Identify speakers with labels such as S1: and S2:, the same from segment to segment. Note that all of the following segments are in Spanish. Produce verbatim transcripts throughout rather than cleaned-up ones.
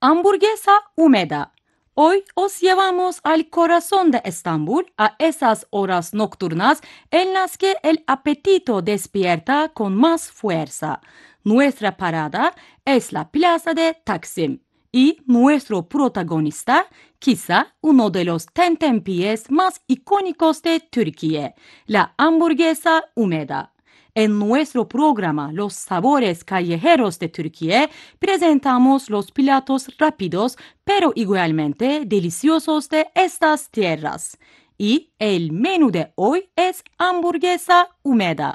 S1: Hamburguesa húmeda. Hoy os llevamos al corazón de Estambul, a esas horas nocturnas en las que el apetito despierta con más fuerza. Nuestra parada es la plaza de Taksim y nuestro protagonista, quizá uno de los tentempiés más icónicos de Turquía, la hamburguesa húmeda. En nuestro programa Los Sabores Callejeros de Turquía presentamos los platos rápidos pero igualmente deliciosos de estas tierras. Y el menú de hoy es hamburguesa húmeda.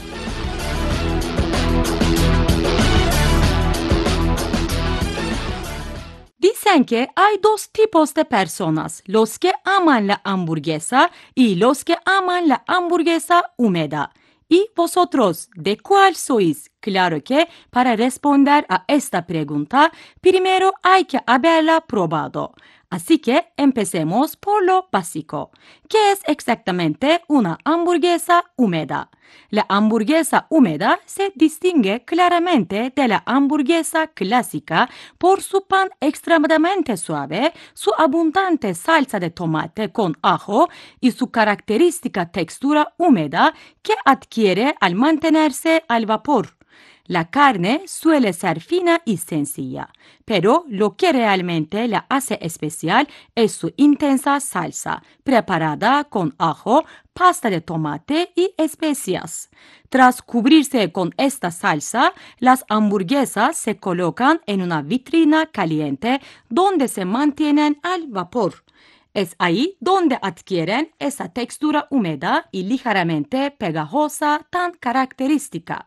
S1: Dicen que hay dos tipos de personas, los que aman la hamburguesa y los que aman la hamburguesa húmeda. ¿Y vosotros, de cuál sois? Claro que para responder a esta pregunta, primero hay que haberla probado. Así que empecemos por lo básico. ¿Qué es exactamente una hamburguesa húmeda? La hamburguesa húmeda se distingue claramente de la hamburguesa clásica por su pan extremadamente suave, su abundante salsa de tomate con ajo y su característica textura húmeda que adquiere al mantenerse al vapor. La carne suele ser fina y sencilla, pero lo que realmente la hace especial es su intensa salsa, preparada con ajo, pasta de tomate y especias. Tras cubrirse con esta salsa, las hamburguesas se colocan en una vitrina caliente donde se mantienen al vapor. Es ahí donde adquieren esa textura húmeda y ligeramente pegajosa tan característica.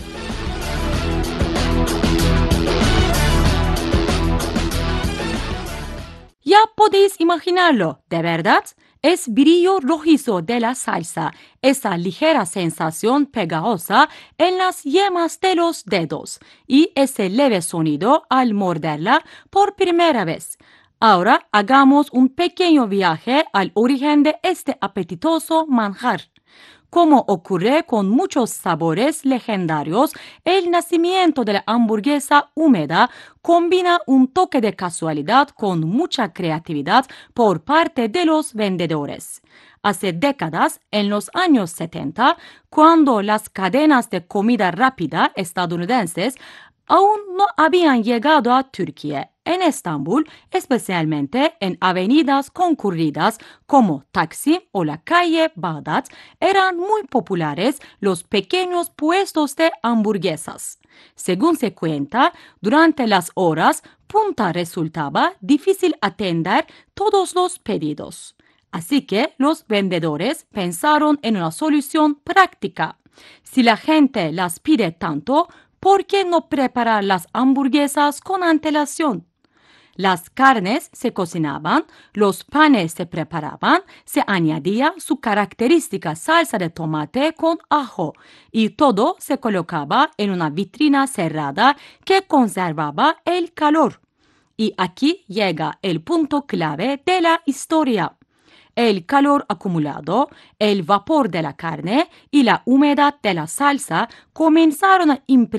S1: Ya podéis imaginarlo, ¿de verdad? Es brillo rojizo de la salsa, esa ligera sensación pegajosa en las yemas de los dedos y ese leve sonido al morderla por primera vez. Ahora hagamos un pequeño viaje al origen de este apetitoso manjar. Como ocurre con muchos sabores legendarios, el nacimiento de la hamburguesa húmeda combina un toque de casualidad con mucha creatividad por parte de los vendedores. Hace décadas, en los años setenta, cuando las cadenas de comida rápida estadounidenses aún no habían llegado a Turquía. En Estambul, especialmente en avenidas concurridas como Taksim o la calle Bağdat, eran muy populares los pequeños puestos de hamburguesas. Según se cuenta, durante las horas punta resultaba difícil atender todos los pedidos. Así que los vendedores pensaron en una solución práctica. Si la gente las pide tanto, ¿por qué no preparar las hamburguesas con antelación? Las carnes se cocinaban, los panes se preparaban, se añadía su característica salsa de tomate con ajo y todo se colocaba en una vitrina cerrada que conservaba el calor. Y aquí llega el punto clave de la historia. El calor acumulado, el vapor de la carne y la humedad de la salsa comenzaron a impregnar